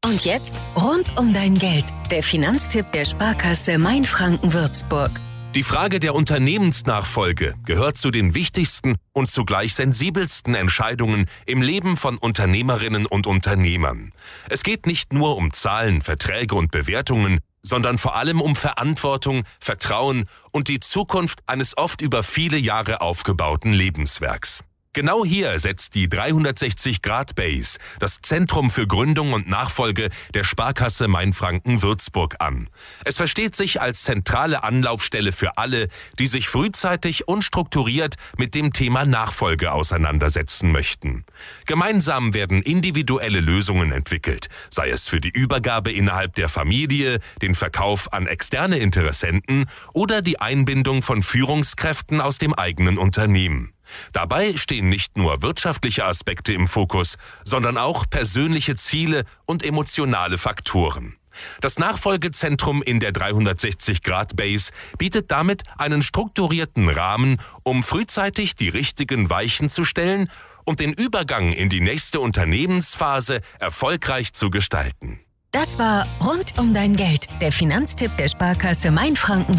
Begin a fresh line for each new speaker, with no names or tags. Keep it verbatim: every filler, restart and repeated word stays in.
Und jetzt rund um dein Geld. Der Finanztipp der Sparkasse Mainfranken-Würzburg.
Die Frage der Unternehmensnachfolge gehört zu den wichtigsten und zugleich sensibelsten Entscheidungen im Leben von Unternehmerinnen und Unternehmern. Es geht nicht nur um Zahlen, Verträge und Bewertungen, sondern vor allem um Verantwortung, Vertrauen und die Zukunft eines oft über viele Jahre aufgebauten Lebenswerks. Genau hier setzt die dreihundertsechzig Grad Base, das Zentrum für Gründung und Nachfolge der Sparkasse Mainfranken-Würzburg, an. Es versteht sich als zentrale Anlaufstelle für alle, die sich frühzeitig und strukturiert mit dem Thema Nachfolge auseinandersetzen möchten. Gemeinsam werden individuelle Lösungen entwickelt, sei es für die Übergabe innerhalb der Familie, den Verkauf an externe Interessenten oder die Einbindung von Führungskräften aus dem eigenen Unternehmen. Dabei stehen nicht nur wirtschaftliche Aspekte im Fokus, sondern auch persönliche Ziele und emotionale Faktoren. Das Nachfolgezentrum in der dreihundertsechzig Grad Base bietet damit einen strukturierten Rahmen, um frühzeitig die richtigen Weichen zu stellen und den Übergang in die nächste Unternehmensphase erfolgreich zu gestalten.
Das war Rund um dein Geld, der Finanztipp der Sparkasse Mainfranken